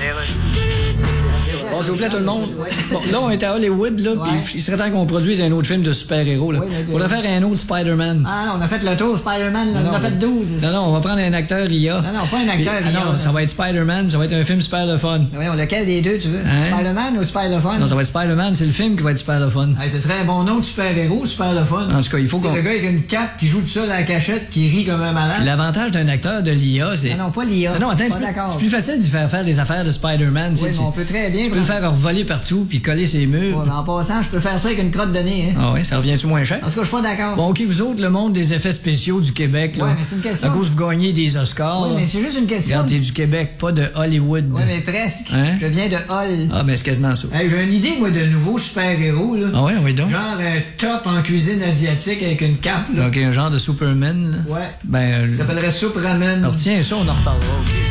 Bon, s'il vous plaît, tout le monde. Bon, là, on est à Hollywood, là, puis il serait temps qu'on produise un autre film de super-héros, là. On pourrait faire un autre Spider-Man. Ah non, on a fait le tour Spider-Man, là. On a fait 12. Non, on va prendre un acteur IA. Non, pas un acteur IA. Non, ça va être Spider-Man, ça va être un film super le fun. Oui, lequel des deux, tu veux? Hein? Spider-Man ou Super le fun? Non, ça va être Spider-Man, c'est le film qui va être super le fun. Hey, ce serait un bon nom de super-héros, Super le fun. En tout cas, il faut qu'on... C'est le gars avec une cape qui joue tout seul à la cachette, qui rit comme un malade. L'avantage d'un acteur de l'IA, c'est... Non, pas l'IA. Non, attends, c'est plus facile d'y faire des affaires de Spider-Man. Oui, mais on peut très bien... Tu peux le faire voler partout puis coller ses murs. Ouais, mais en passant, je peux faire ça avec une crotte de nez, hein. Ah oui, ça revient-tu moins cher? En tout cas, je suis pas d'accord. Bon, OK, vous autres, le monde des effets spéciaux du Québec, là. Ouais, mais c'est une question. À cause vous gagnez des Oscars. Oui, mais c'est juste une question. Regarde, t'es du Québec, pas de Hollywood. Oui, mais presque. Hein? Je viens de Hull. Ah, ben c'est quasiment ça. Hey, j'ai une idée, moi, de nouveau super-héros, là. Ah ouais, oui donc. Genre un top en cuisine asiatique avec une cape, là. OK, un genre de Superman, là. Ouais. Ben... Ça s'appellerait Soup Ramen. Alors tiens, ça, on en reparlera, OK.